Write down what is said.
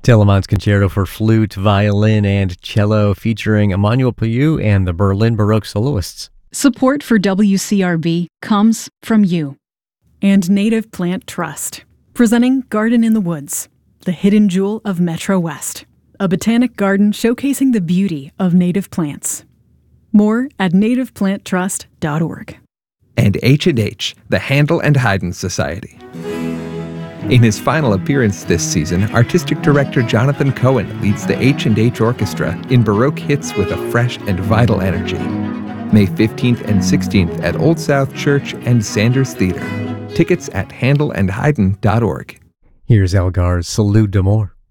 Telemann's Concerto for Flute, Violin, and Cello featuring Emmanuel Payou and the Berlin Baroque Soloists. Support for WCRB comes from you. And Native Plant Trust, presenting Garden in the Woods, the hidden jewel of Metro West, a botanic garden showcasing the beauty of native plants. More at nativeplanttrust.org. And H&H, the Handel and Haydn Society. In his final appearance this season, artistic director Jonathan Cohen leads the H&H Orchestra in Baroque hits with a fresh and vital energy. May 15th and 16th at Old South Church and Sanders Theater. Tickets at handelandhaydn.org. Here's Elgar's Salute d'Amour.